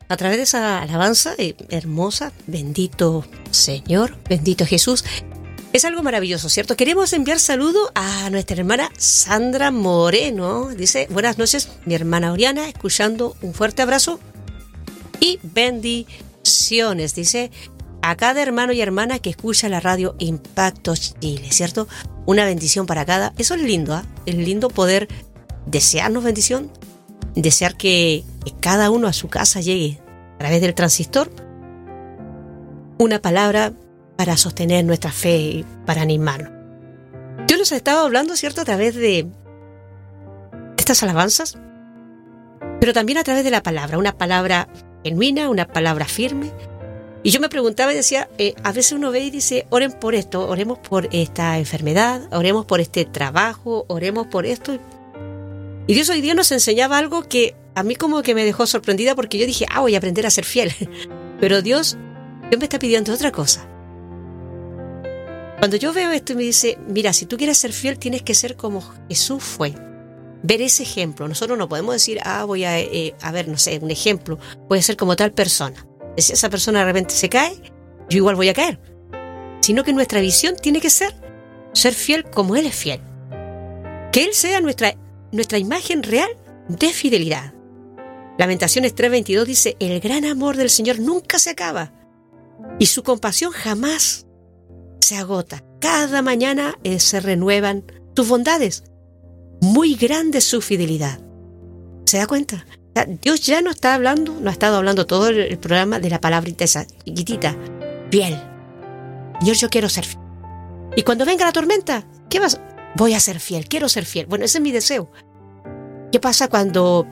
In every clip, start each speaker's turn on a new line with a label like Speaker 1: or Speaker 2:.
Speaker 1: a través de esa alabanza hermosa, bendito Señor, bendito Jesús. Es algo maravilloso, ¿cierto? Queremos enviar saludo a nuestra hermana Sandra Moreno. Dice, buenas noches, mi hermana Oriana, escuchando, un fuerte abrazo y bendiciones. Dice, a cada hermano y hermana que escucha la radio Impacto Chile, ¿cierto? Una bendición para cada. Eso es lindo, ¿eh? Es lindo poder desearnos bendición, desear que cada uno a su casa llegue a través del transistor una palabra para sostener nuestra fe y para animarnos. Dios nos ha estado hablando, ¿cierto?, a través de estas alabanzas, pero también a través de la palabra, una palabra genuina, una palabra firme. Y yo me preguntaba y decía, a veces uno ve y dice, oren por esto, oremos por esta enfermedad, oremos por este trabajo, oremos por esto. Y Dios hoy día nos enseñaba algo que a mí como que me dejó sorprendida, porque yo dije, voy a aprender a ser fiel. Pero Dios me está pidiendo otra cosa. Cuando yo veo esto y me dice, mira, si tú quieres ser fiel, tienes que ser como Jesús fue. Ver ese ejemplo. Nosotros no podemos decir, voy a ver, no sé, un ejemplo. Puede ser como tal persona. Si esa persona de repente se cae, yo igual voy a caer. Sino que nuestra visión tiene que ser fiel como Él es fiel. Que Él sea nuestra imagen real de fidelidad. Lamentaciones 3:22 dice, el gran amor del Señor nunca se acaba y su compasión jamás se agota. Cada mañana se renuevan sus bondades. Muy grande es su fidelidad. ¿Se da cuenta? O sea, Dios ya no está hablando, no ha estado hablando todo el programa de la palabrita esa chiquitita, fiel. Señor, yo quiero ser fiel. Y cuando venga la tormenta, ¿qué vas? Voy a ser fiel, quiero ser fiel. Bueno, ese es mi deseo. ¿Qué pasa cuando,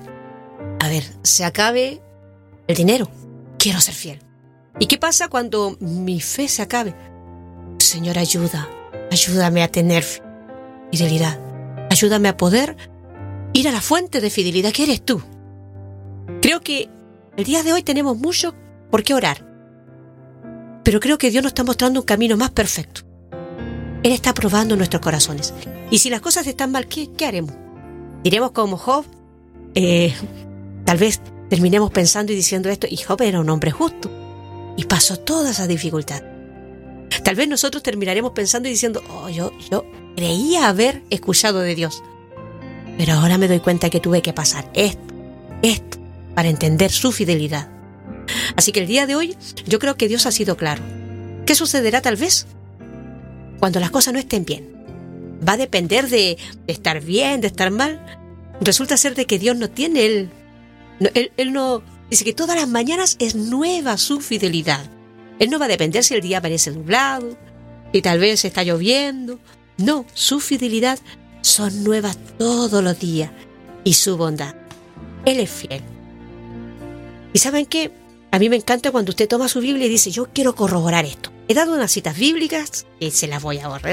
Speaker 1: se acabe el dinero? Quiero ser fiel. ¿Y qué pasa cuando mi fe se acabe? Señor, ayúdame a tener fidelidad. Ayúdame a poder ir a la fuente de fidelidad que eres tú. Creo que el día de hoy tenemos mucho por qué orar. Pero creo que Dios nos está mostrando un camino más perfecto. Él está probando nuestros corazones. Y si las cosas están mal, ¿qué haremos? Diremos como Job. Tal vez terminemos pensando y diciendo esto. Y Job era un hombre justo. Y pasó toda esa dificultad. Tal vez nosotros terminaremos pensando y diciendo, yo creía haber escuchado de Dios. Pero ahora me doy cuenta que tuve que pasar esto, para entender su fidelidad. Así que el día de hoy, yo creo que Dios ha sido claro. ¿Qué sucederá tal vez cuando las cosas no estén bien? Va a depender de estar bien, de estar mal. Resulta ser de que Dios no tiene, Él no, dice que todas las mañanas es nueva su fidelidad. Él no va a depender si el día parece nublado, si tal vez está lloviendo. No, su fidelidad son nuevas todos los días y su bondad. Él es fiel. ¿Y saben qué? A mí me encanta cuando usted toma su Biblia y dice, yo quiero corroborar esto. He dado unas citas bíblicas que se las voy a